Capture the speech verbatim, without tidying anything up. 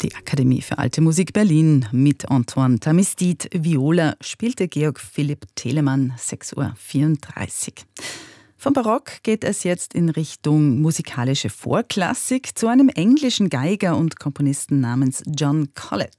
Die Akademie für Alte Musik Berlin mit Antoine Tamistide. Viola spielte Georg Philipp Telemann, sechs Uhr vierunddreißig. Vom Barock geht es jetzt in Richtung musikalische Vorklassik zu einem englischen Geiger und Komponisten namens John Collett.